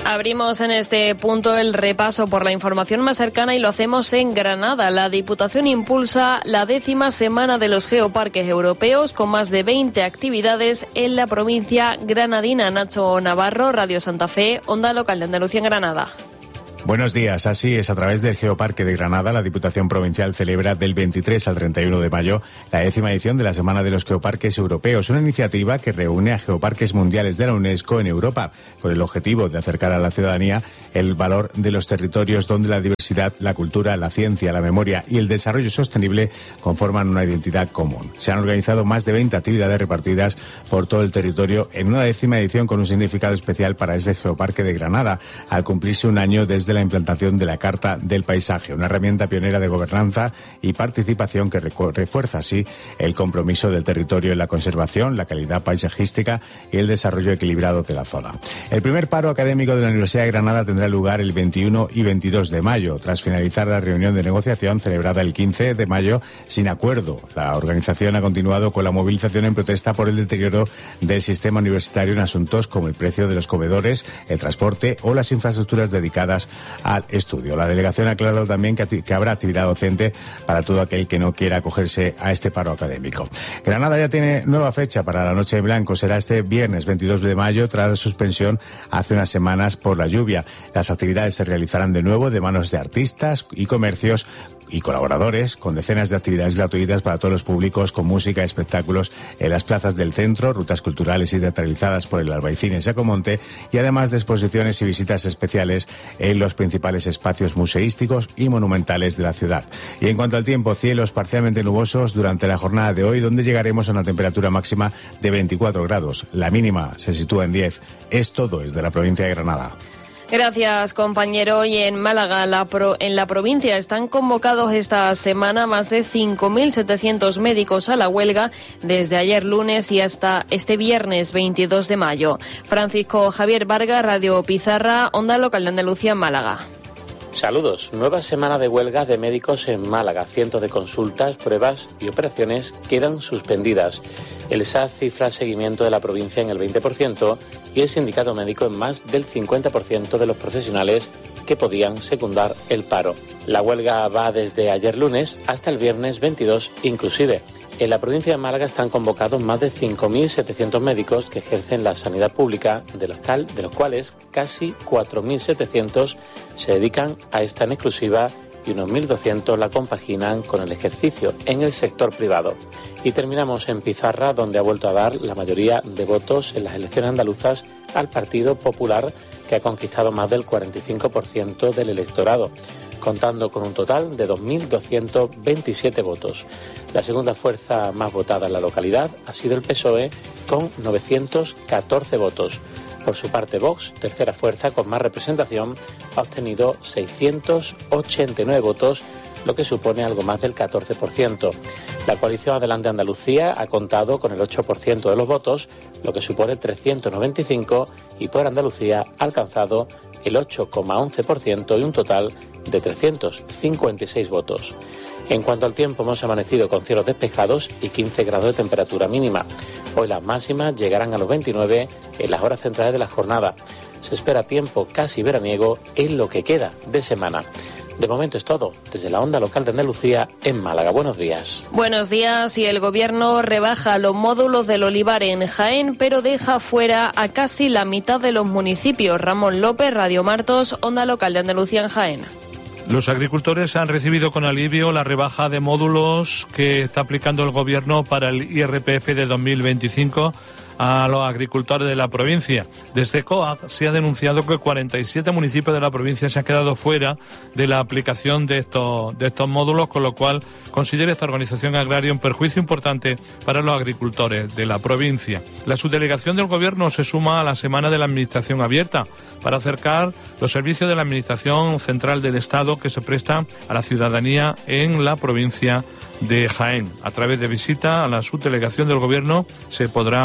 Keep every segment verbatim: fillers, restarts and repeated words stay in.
Abrimos en este punto el repaso por la información más cercana y lo hacemos en Granada. La Diputación impulsa la décima semana de los geoparques europeos con más de veinte actividades en la provincia granadina. Nacho Navarro, Radio Santa Fe, Onda Local de Andalucía en Granada. Buenos días. Así es, a través del Geoparque de Granada, la Diputación Provincial celebra del veintitrés al treinta y uno de mayo la décima edición de la Semana de los Geoparques Europeos, una iniciativa que reúne a geoparques mundiales de la UNESCO en Europa, con el objetivo de acercar a la ciudadanía el valor de los territorios donde la diversidad, la cultura, la ciencia, la memoria y el desarrollo sostenible conforman una identidad común. Se han organizado más de veinte actividades repartidas por todo el territorio en una décima edición con un significado especial para este Geoparque de Granada, al cumplirse un año desde de la implantación de la Carta del Paisaje, una herramienta pionera de gobernanza y participación que refuerza así el compromiso del territorio en la conservación, la calidad paisajística y el desarrollo equilibrado de la zona. El primer paro académico de la Universidad de Granada tendrá lugar el veintiuno y veintidós de mayo, tras finalizar la reunión de negociación celebrada el quince de mayo sin acuerdo. La organización ha continuado con la movilización en protesta por el deterioro del sistema universitario en asuntos como el precio de los comedores, el transporte o las infraestructuras dedicadas al estudio. La delegación ha aclarado también que, que habrá actividad docente para todo aquel que no quiera acogerse a este paro académico. Granada ya tiene nueva fecha para la Noche en Blanco. Será este viernes veintidós de mayo tras la suspensión hace unas semanas por la lluvia. Las actividades se realizarán de nuevo de manos de artistas y comercios y colaboradores, con decenas de actividades gratuitas para todos los públicos, con música y espectáculos en las plazas del centro, rutas culturales y teatralizadas por el Albaicín en Sacomonte, y además de exposiciones y visitas especiales en los principales espacios museísticos y monumentales de la ciudad. Y en cuanto al tiempo, cielos parcialmente nubosos durante la jornada de hoy, donde llegaremos a una temperatura máxima de veinticuatro grados. La mínima se sitúa en diez. Es todo desde la provincia de Granada. Gracias, compañero. Y en Málaga, la pro, en la provincia, están convocados esta semana más de cinco mil setecientos médicos a la huelga desde ayer lunes y hasta este viernes veintidós de mayo. Francisco Javier Vargas, Radio Pizarra, Onda Local de Andalucía en Málaga. Saludos. Nueva semana de huelga de médicos en Málaga. Cientos de consultas, pruebas y operaciones quedan suspendidas. El S A C cifra el seguimiento de la provincia en el veinte por ciento y el sindicato médico en más del cincuenta por ciento de los profesionales que podían secundar el paro. La huelga va desde ayer lunes hasta el viernes veintidós inclusive. En la provincia de Málaga están convocados más de cinco mil setecientos médicos que ejercen la sanidad pública, de los, cal, de los cuales casi cuatro mil setecientos se dedican a esta en exclusiva y unos mil doscientos la compaginan con el ejercicio en el sector privado. Y terminamos en Pizarra, donde ha vuelto a dar la mayoría de votos en las elecciones andaluzas al Partido Popular, que ha conquistado más del cuarenta y cinco por ciento del electorado, contando con un total de dos mil doscientos veintisiete votos. La segunda fuerza más votada en la localidad ha sido el P S O E, con novecientos catorce votos. Por su parte, Vox, tercera fuerza con más representación, ha obtenido seiscientos ochenta y nueve votos, lo que supone algo más del catorce por ciento. La coalición Adelante Andalucía ha contado con el ocho por ciento de los votos, lo que supone trescientos noventa y cinco, y por Andalucía ha alcanzado el ocho coma once por ciento y un total de trescientos cincuenta y seis votos. En cuanto al tiempo, hemos amanecido con cielos despejados y quince grados de temperatura mínima. Hoy las máximas llegarán a los veintinueve en las horas centrales de la jornada. Se espera tiempo casi veraniego en lo que queda de semana. De momento es todo. Desde la Onda Local de Andalucía en Málaga. Buenos días. Buenos días. Y el Gobierno rebaja los módulos del olivar en Jaén, pero deja fuera a casi la mitad de los municipios. Ramón López, Radio Martos, Onda Local de Andalucía en Jaén. Los agricultores han recibido con alivio la rebaja de módulos que está aplicando el Gobierno para el I R P F de dos mil veinticinco a los agricultores de la provincia. Desde C O A G se ha denunciado que cuarenta y siete municipios de la provincia se han quedado fuera de la aplicación de estos, de estos módulos, con lo cual considera esta organización agraria un perjuicio importante para los agricultores de la provincia. La subdelegación del Gobierno se suma a la Semana de la Administración Abierta para acercar los servicios de la Administración Central del Estado que se prestan a la ciudadanía en la provincia de Jaén. A través de visita a la subdelegación del Gobierno se podrán llevar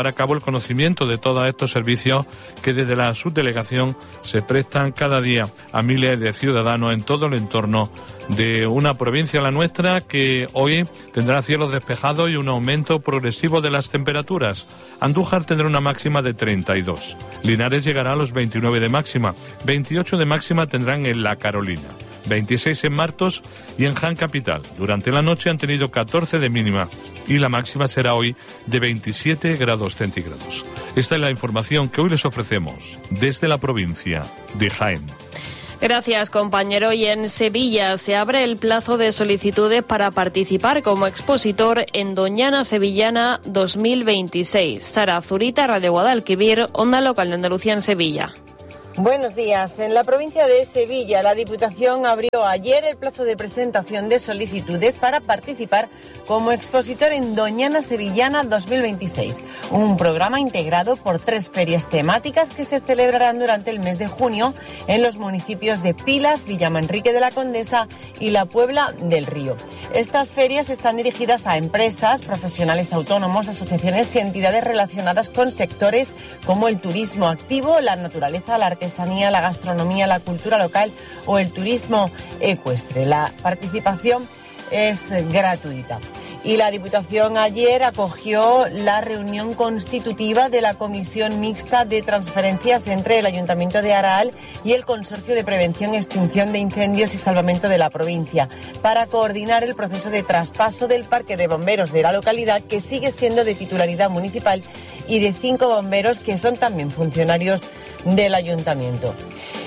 llevar a cabo el conocimiento de todos estos servicios que desde la subdelegación se prestan cada día a miles de ciudadanos en todo el entorno de una provincia, la nuestra, que hoy tendrá cielos despejados y un aumento progresivo de las temperaturas. Andújar tendrá una máxima de treinta y dos. Linares llegará a los veintinueve de máxima. veintiocho de máxima tendrán en La Carolina. veintiséis en Martos y en Jaén Capital. Durante la noche han tenido catorce de mínima y la máxima será hoy de veintisiete grados centígrados. Esta es la información que hoy les ofrecemos desde la provincia de Jaén. Gracias, compañero. Y en Sevilla se abre el plazo de solicitudes para participar como expositor en Doñana Sevillana dos mil veintiséis. Sara Zurita, Radio Guadalquivir, Onda Local de Andalucía en Sevilla. Buenos días. En la provincia de Sevilla, la Diputación abrió ayer el plazo de presentación de solicitudes para participar como expositor en Doñana Sevillana dos mil veintiséis, un programa integrado por tres ferias temáticas que se celebrarán durante el mes de junio en los municipios de Pilas, Villamanrique de la Condesa y La Puebla del Río. Estas ferias están dirigidas a empresas, profesionales autónomos, asociaciones y entidades relacionadas con sectores como el turismo activo, la naturaleza, la artesanía, la gastronomía, la cultura local o el turismo ecuestre. La participación es gratuita. Y la Diputación ayer acogió la reunión constitutiva de la Comisión Mixta de Transferencias entre el Ayuntamiento de Araal y el Consorcio de Prevención, Extinción de Incendios y Salvamento de la provincia para coordinar el proceso de traspaso del parque de bomberos de la localidad, que sigue siendo de titularidad municipal, y de cinco bomberos que son también funcionarios del Ayuntamiento.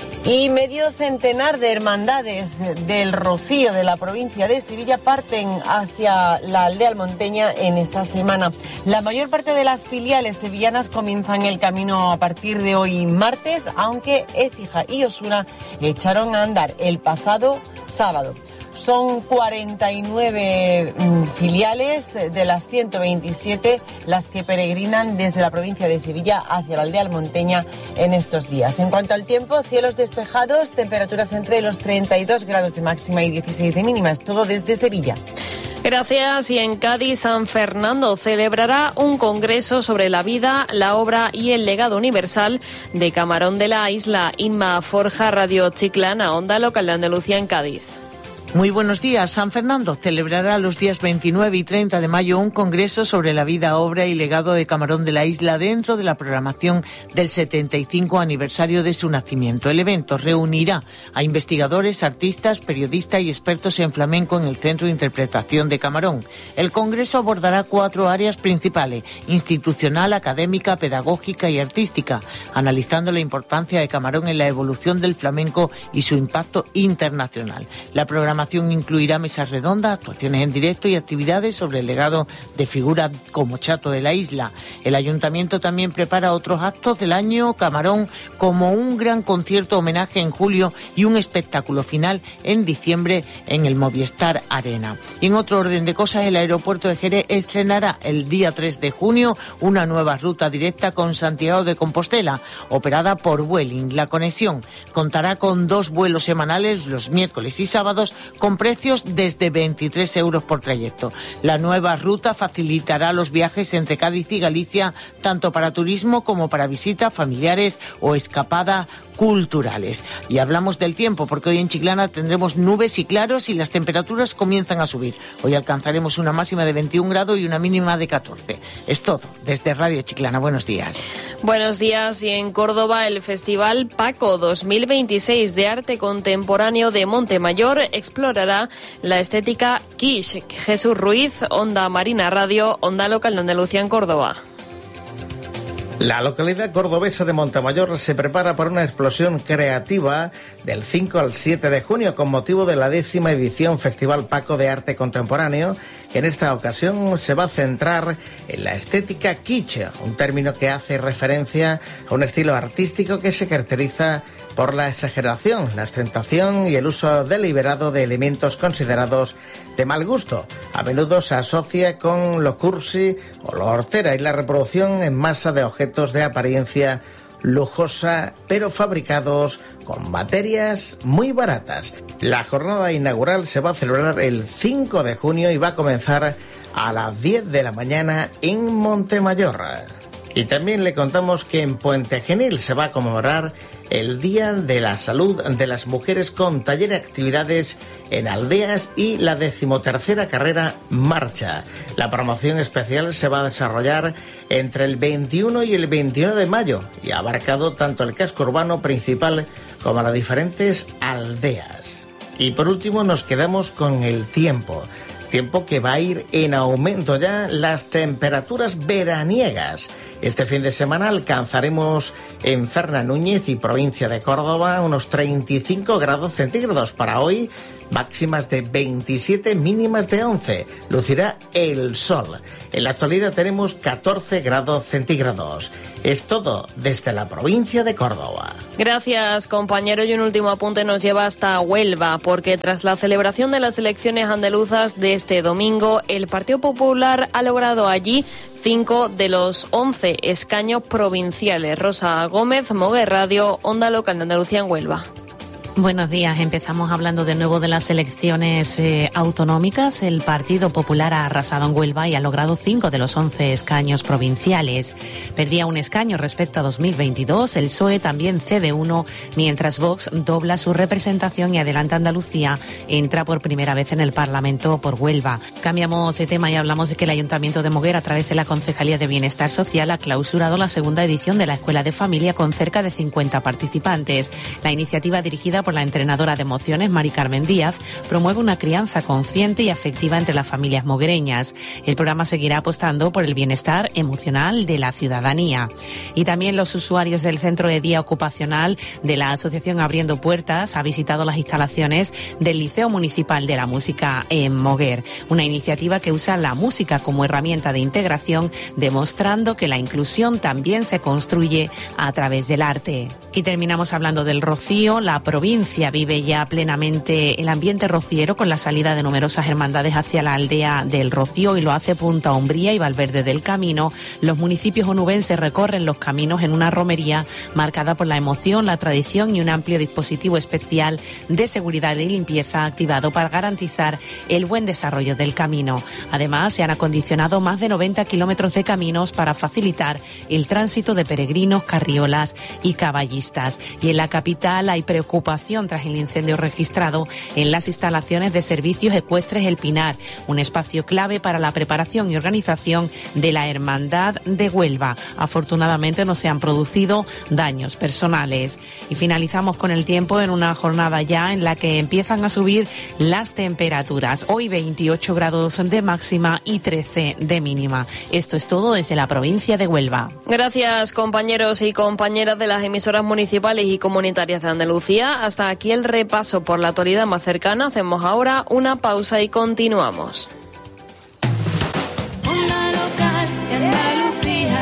Y medio centenar de hermandades del Rocío de la provincia de Sevilla parten hacia la aldea almonteña en esta semana. La mayor parte de las filiales sevillanas comienzan el camino a partir de hoy martes, aunque Écija y Osuna echaron a andar el pasado sábado. Son cuarenta y nueve filiales de las ciento veintisiete las que peregrinan desde la provincia de Sevilla hacia la aldea almonteña en estos días. En cuanto al tiempo, cielos despejados, temperaturas entre los treinta y dos grados de máxima y dieciséis de mínima. Es todo desde Sevilla. Gracias. Y en Cádiz, San Fernando celebrará un congreso sobre la vida, la obra y el legado universal de Camarón de la Isla. Inma Forja, Radio Chiclana, Onda Local de Andalucía en Cádiz. Muy buenos días. San Fernando celebrará los días veintinueve y treinta de mayo un congreso sobre la vida, obra y legado de Camarón de la Isla dentro de la programación del setenta y cinco aniversario de su nacimiento. El evento reunirá a investigadores, artistas, periodistas y expertos en flamenco en el Centro de Interpretación de Camarón. El congreso abordará cuatro áreas principales: institucional, académica, pedagógica y artística, analizando la importancia de Camarón en la evolución del flamenco y su impacto internacional. La programación incluirá mesas redondas, actuaciones en directo y actividades sobre el legado de figuras como Chato de la Isla. El Ayuntamiento también prepara otros actos del año Camarón, como un gran concierto homenaje en julio y un espectáculo final en diciembre en el Movistar Arena. Y en otro orden de cosas, el aeropuerto de Jerez estrenará el día tres de junio una nueva ruta directa con Santiago de Compostela, operada por Vueling. La conexión contará con dos vuelos semanales los miércoles y sábados, con precios desde veintitrés euros por trayecto. La nueva ruta facilitará los viajes entre Cádiz y Galicia, tanto para turismo como para visitas familiares o escapadas culturales. Y hablamos del tiempo, porque hoy en Chiclana tendremos nubes y claros y las temperaturas comienzan a subir. Hoy alcanzaremos una máxima de veintiún grados y una mínima de catorce. Es todo desde Radio Chiclana. Buenos días. Buenos días. Y en Córdoba, el Festival Paco dos mil veintiséis de Arte Contemporáneo de Montemayor explorará la estética quiche. Jesús Ruiz, Onda Marina Radio, Onda Local de Andalucía en Córdoba. La localidad cordobesa de Montemayor se prepara para una explosión creativa del cinco al siete de junio con motivo de la décima edición Festival Paco de Arte Contemporáneo, que en esta ocasión se va a centrar en la estética kitsch, un término que hace referencia a un estilo artístico que se caracteriza por la exageración, la ostentación y el uso deliberado de elementos considerados de mal gusto. A menudo se asocia con lo cursi o lo hortera y la reproducción en masa de objetos de apariencia lujosa, pero fabricados con materias muy baratas. La jornada inaugural se va a celebrar el cinco de junio y va a comenzar a las diez de la mañana en Montemayor. Y también le contamos que en Puente Genil se va a conmemorar el Día de la Salud de las Mujeres con taller de actividades en aldeas y la decimotercera carrera Marcha. La promoción especial se va a desarrollar entre el veintiuno y el veintiuno de mayo y ha abarcado tanto el casco urbano principal como las diferentes aldeas. Y por último nos quedamos con el tiempo. Tiempo que va a ir en aumento ya las temperaturas veraniegas. Este fin de semana alcanzaremos en Fernanúñez y provincia de Córdoba unos treinta y cinco grados centígrados. Para hoy, máximas de veintisiete, mínimas de once. Lucirá el sol. En la actualidad tenemos catorce grados centígrados. Es todo desde la provincia de Córdoba. Gracias, compañero. Y un último apunte nos lleva hasta Huelva, porque tras la celebración de las elecciones andaluzas de este domingo, el Partido Popular ha logrado allí cinco de los once escaños provinciales. Rosa Gómez, Moguer Radio, Onda Local de Andalucía en Huelva. Buenos días. Empezamos hablando de nuevo de las elecciones eh, autonómicas. El Partido Popular ha arrasado en Huelva y ha logrado cinco de los once escaños provinciales. Perdía un escaño respecto a dos mil veintidós. El P S O E también cede uno, mientras Vox dobla su representación y Adelante Andalucía entra por primera vez en el Parlamento por Huelva. Cambiamos de tema y hablamos de que el Ayuntamiento de Moguer, a través de la Concejalía de Bienestar Social, ha clausurado la segunda edición de la Escuela de Familia con cerca de cincuenta participantes. La iniciativa, dirigida por la entrenadora de emociones Mari Carmen Díaz, promueve una crianza consciente y afectiva entre las familias moguereñas. El programa seguirá apostando por el bienestar emocional de la ciudadanía. Y también los usuarios del Centro de Día Ocupacional de la Asociación Abriendo Puertas ha visitado las instalaciones del Liceo Municipal de la Música en Moguer, una iniciativa que usa la música como herramienta de integración, demostrando que la inclusión también se construye a través del arte. Y terminamos hablando del rocío. La provincia vive ya plenamente el ambiente rociero con la salida de numerosas hermandades hacia la aldea del Rocío, y lo hace Punta Umbría y Valverde del Camino. Los municipios onubenses recorren los caminos en una romería marcada por la emoción, la tradición y un amplio dispositivo especial de seguridad y limpieza activado para garantizar el buen desarrollo del camino. Además, se han acondicionado más de noventa kilómetros de caminos para facilitar el tránsito de peregrinos, carriolas y caballistas. Y en la capital hay preocupación tras el incendio registrado en las instalaciones de servicios ecuestres El Pinar, un espacio clave para la preparación y organización de la Hermandad de Huelva. Afortunadamente no se han producido daños personales. Y finalizamos con el tiempo en una jornada ya en la que empiezan a subir las temperaturas. Hoy veintiocho grados de máxima y trece de mínima. Esto es todo desde la provincia de Huelva. Gracias, compañeros y compañeras de las emisoras municipales y comunitarias de Andalucía. Hasta aquí el repaso por la actualidad más cercana. Hacemos ahora una pausa y continuamos. Onda Local de Andalucía.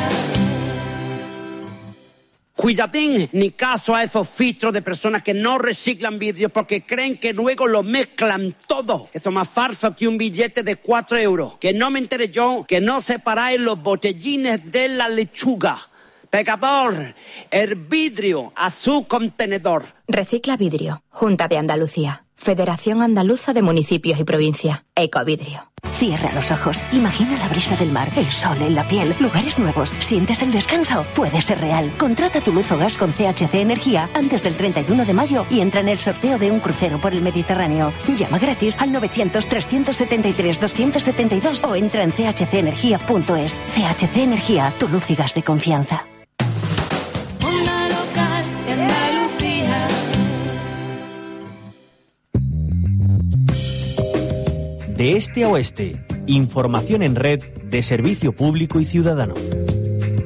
Cuidadín, ni caso a esos filtros de personas que no reciclan vídeos porque creen que luego lo mezclan todo. Eso es más falso que un billete de cuatro euros. Que no me enteré yo que no separáis los botellines de la lechuga. Pegador, el vidrio a su contenedor. Recicla Vidrio, Junta de Andalucía, Federación Andaluza de Municipios y Provincia, Ecovidrio. Cierra los ojos, imagina la brisa del mar, el sol en la piel, lugares nuevos, sientes el descanso, puede ser real. Contrata tu luz o gas con C H C Energía antes del treinta y uno de mayo y entra en el sorteo de un crucero por el Mediterráneo. Llama gratis al novecientos, trescientos setenta y tres, doscientos setenta y dos o entra en c h c energía punto es. C H C Energía, tu luz y gas de confianza. Onda Local de Andalucía. De este a oeste, información en red de servicio público y ciudadano.